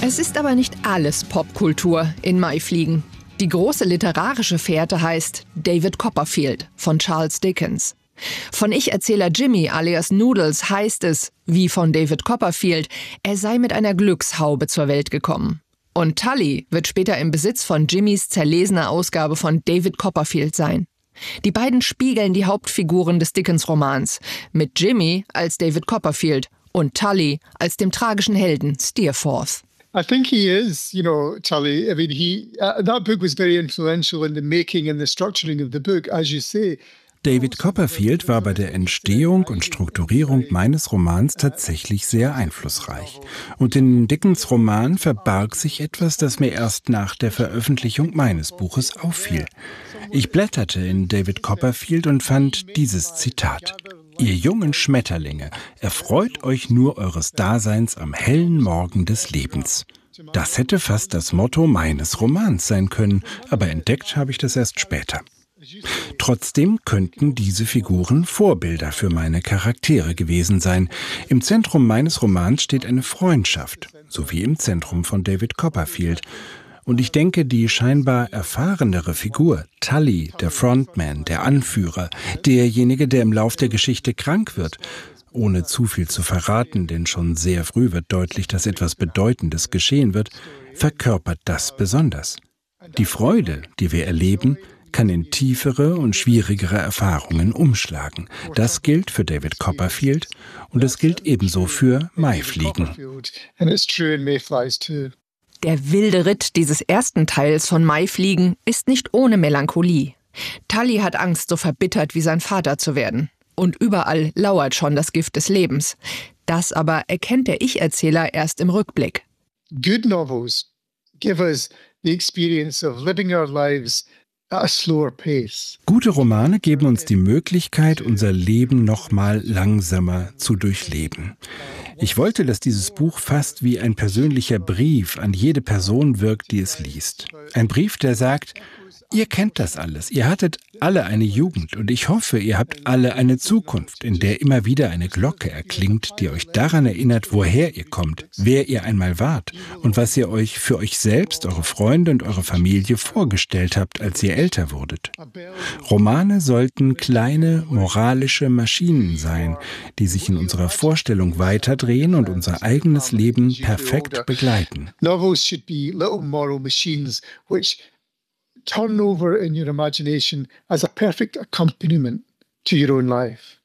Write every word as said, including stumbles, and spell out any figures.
Es ist aber nicht alles Popkultur in Maifliegen. Die große literarische Fährte heißt David Copperfield von Charles Dickens. Von Ich-Erzähler Jimmy alias Noodles heißt es, wie von David Copperfield, er sei mit einer Glückshaube zur Welt gekommen. Und Tully wird später im Besitz von Jimmys zerlesener Ausgabe von David Copperfield sein. Die beiden spiegeln die Hauptfiguren des Dickens-Romans, mit Jimmy als David Copperfield und Tully als dem tragischen Helden Steerforth. I think he is, you know, Tully. I mean, he uh, that book was very influential in the making and the structuring of the book, as you say. David Copperfield war bei der Entstehung und Strukturierung meines Romans tatsächlich sehr einflussreich. Und in Dickens Roman verbarg sich etwas, das mir erst nach der Veröffentlichung meines Buches auffiel. Ich blätterte in David Copperfield und fand dieses Zitat: Ihr jungen Schmetterlinge, erfreut euch nur eures Daseins am hellen Morgen des Lebens. Das hätte fast das Motto meines Romans sein können, aber entdeckt habe ich das erst später. Trotzdem könnten diese Figuren Vorbilder für meine Charaktere gewesen sein. Im Zentrum meines Romans steht eine Freundschaft, so wie im Zentrum von David Copperfield. Und ich denke, die scheinbar erfahrenere Figur, Tully, der Frontman, der Anführer, derjenige, der im Lauf der Geschichte krank wird, ohne zu viel zu verraten, denn schon sehr früh wird deutlich, dass etwas Bedeutendes geschehen wird, verkörpert das besonders. Die Freude, die wir erleben, kann in tiefere und schwierigere Erfahrungen umschlagen. Das gilt für David Copperfield und es gilt ebenso für Maifliegen. Der wilde Ritt dieses ersten Teils von Maifliegen ist nicht ohne Melancholie. Tully hat Angst, so verbittert wie sein Vater zu werden. Und überall lauert schon das Gift des Lebens. Das aber erkennt der Ich-Erzähler erst im Rückblick. Good novels give us the experience of living our lives at a slower pace. Gute Romane geben uns die Möglichkeit, unser Leben noch mal langsamer zu durchleben. Ich wollte, dass dieses Buch fast wie ein persönlicher Brief an jede Person wirkt, die es liest. Ein Brief, der sagt: Ihr kennt das alles, ihr hattet alle eine Jugend und ich hoffe, ihr habt alle eine Zukunft, in der immer wieder eine Glocke erklingt, die euch daran erinnert, woher ihr kommt, wer ihr einmal wart und was ihr euch für euch selbst, eure Freunde und eure Familie vorgestellt habt, als ihr älter wurdet. Romane sollten kleine moralische Maschinen sein, die sich in unserer Vorstellung weiterdrehen und unser eigenes Leben perfekt begleiten. Novels should be little moral machines which turn over in your imagination as a perfect accompaniment to your own life.